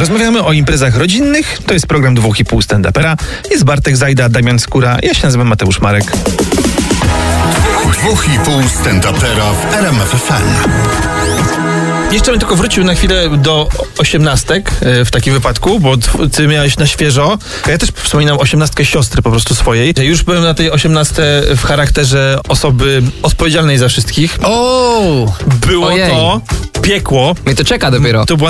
Rozmawiamy o imprezach rodzinnych. To jest program 2,5 stand-upera. Jest Bartek Zajda, Damian Skóra. Ja się nazywam Mateusz Marek. 2,5 stand-upera w RMF FM. Jeszcze bym tylko wrócił na chwilę do 18 w takim wypadku, bo ty miałeś na świeżo. Ja też wspominam 18 siostry po prostu swojej. Już byłem na tej 18 w charakterze osoby odpowiedzialnej za wszystkich. Było Ojej. to piekło. Mnie to czeka dopiero. To była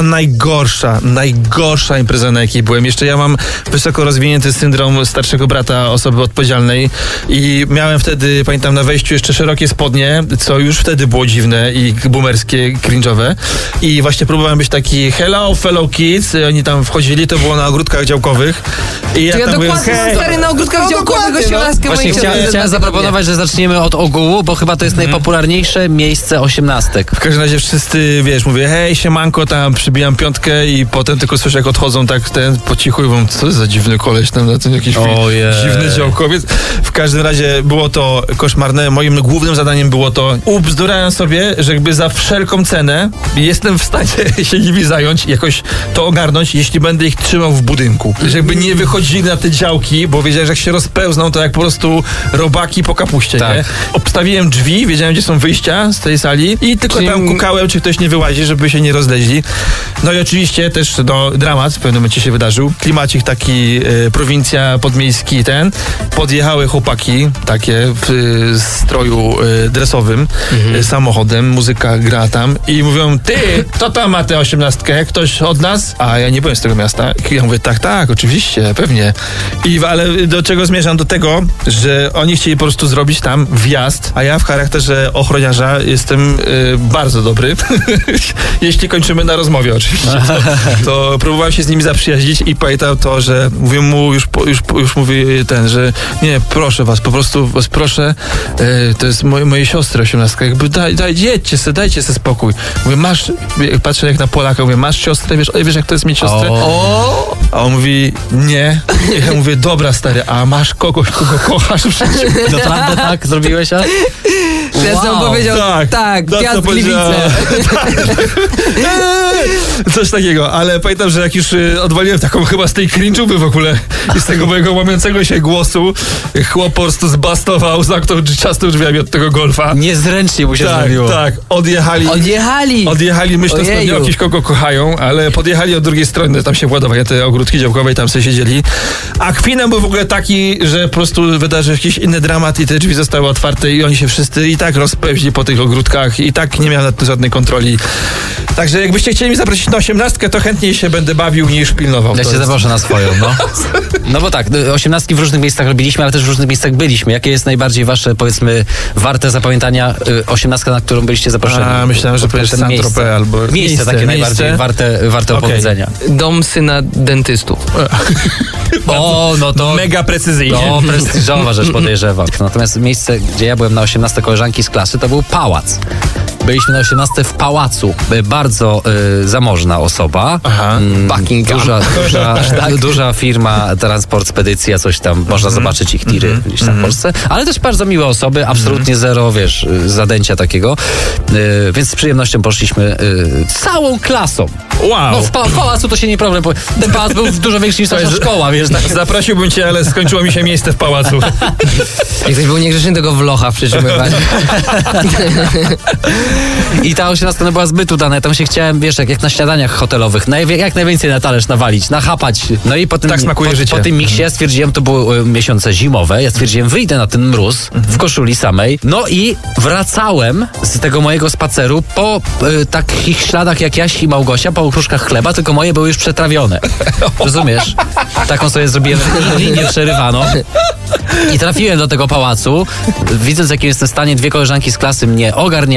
najgorsza impreza, na jakiej byłem. Jeszcze ja mam wysoko rozwinięty syndrom starszego brata osoby odpowiedzialnej i miałem wtedy, pamiętam, na wejściu jeszcze szerokie spodnie, co już wtedy było dziwne i boomerskie, cringe'owe. I właśnie próbowałem być taki hello fellow kids, oni tam wchodzili, to było na ogródkach działkowych. I Ja tam byłem, dokładnie mam stary na ogródkach działkowych 18 Właśnie chciałem zaproponować, że zaczniemy od ogółu, bo chyba to jest najpopularniejsze miejsce 18. W każdym razie wszyscy, wiesz, mówię, hej, siemanko, tam przybijam piątkę i potem tylko słyszę, jak odchodzą tak po cichu i mówią, co za dziwny koleś tam na tym jakiś dziwny działkowiec. W każdym razie było to koszmarne. Moim głównym zadaniem było to, ubzdurałem sobie, że jakby za wszelką cenę jestem w stanie się nimi zająć, jakoś to ogarnąć, jeśli będę ich trzymał w budynku. Że jakby nie wychodzili na te działki, bo wiedziałem, że jak się rozpełzną, to jak po prostu robaki po kapuście, Tak. nie? Obstawiłem drzwi, wiedziałem, gdzie są wyjścia z tej sali i tylko tam kukałem, czy ktoś nie wyłazi, żeby się nie rozleźli. No i oczywiście też dramat w pewnym momencie się wydarzył. Klimacik taki, prowincja, podmiejski podjechały chłopaki takie w stroju dresowym, samochodem, muzyka gra tam i mówią, ty, kto tam ma tę 18? Ktoś od nas? A ja nie byłem z tego miasta. I ja mówię, tak, oczywiście, pewnie. Ale do czego zmierzam? Do tego, że oni chcieli po prostu zrobić tam wjazd, a ja w charakterze ochroniarza jestem bardzo dobry. Jeśli kończymy na rozmowie oczywiście. To próbowałem się z nimi zaprzyjaźnić i pamiętam to, że mówię mu, już mówi że nie, proszę was, po prostu was proszę, to jest moje siostry 18, jakby jedźcie se, dajcie se spokój. Mówię, masz, patrzę jak na Polaka, mówię, masz siostrę, wiesz jak to jest mieć siostrę? A on mówi, nie. Ja mówię, dobra stary, a masz kogoś, kogo kochasz w życiu? Naprawdę tak zrobiłeś, a? Teraz on powiedział, tak, wjazd w Gliwice. Coś takiego, ale pamiętam, że jak już odwaliłem taką chyba z tej cringe'uby w ogóle i z tego mojego łamiącego się głosu, chłop po prostu zbastował, zamknął ciasną drzwiami od tego golfa. Niezręcznie mu się zrobiło. Tak, odjechali, myśląc pewnie o kimś, kogo kochają, ale podjechali od drugiej strony, tam się władowały te ogródki działkowe i tam sobie siedzieli. A kpinem był w ogóle taki, że po prostu wydarzył jakiś inny dramat i te drzwi zostały otwarte i oni się wszyscy i tak rozpełźli po tych ogródkach i tak nie miałem nad tym żadnej kontroli. Także jakbyście chcieli mi zaprosić na 18, to chętniej się będę bawił niż pilnował. Ja się zaproszę na swoją, no. No bo tak, 18 w różnych miejscach robiliśmy, ale też w różnych miejscach byliśmy. Jakie jest najbardziej wasze, powiedzmy, warte zapamiętania 18, na którą byliście zaproszeni? Myślałem, że powiesz Saint-Tropez albo miejsce takie najbardziej warte opowiedzenia. Dom syna dentystów. No to mega precyzyjnie. To prestiżowa rzecz, podejrzewam. Natomiast miejsce, gdzie ja byłem na 18 koleżanki z klasy, to był pałac. Byliśmy na 18 w pałacu. Bardzo zamożna osoba. Buckingham. Duża firma, transport, spedycja, coś tam. Można zobaczyć ich tiry gdzieś tam w Polsce. Ale też bardzo miłe osoby, absolutnie zero, wiesz, zadęcia takiego. Więc z przyjemnością poszliśmy całą klasą. Wow. No w pałacu to się nie problem. Ten pałac był dużo większy niż nasza szkoła, wiesz. Tak? Zaprosiłbym cię, ale skończyło mi się miejsce w pałacu. Jak ktoś był niegrzeczny, tego w locha przytrzymywać. I ta 18 była zbyt udana. Tam się chciałem, wiesz, jak na śniadaniach hotelowych, jak najwięcej na talerz nawalić, nachapać. No i potem tak smakuje życie. Po tym miksie ja stwierdziłem, to były miesiące zimowe, ja stwierdziłem, wyjdę na ten mróz w koszuli samej. No i wracałem z tego mojego spaceru po takich śladach jak Jaś i Małgosia, po kruszkach chleba, tylko moje były już przetrawione. Rozumiesz? Taką sobie zrobiłem linię przerywaną. I trafiłem do tego pałacu, widząc w jakim jestem stanie, dwie koleżanki z klasy mnie ogarniały.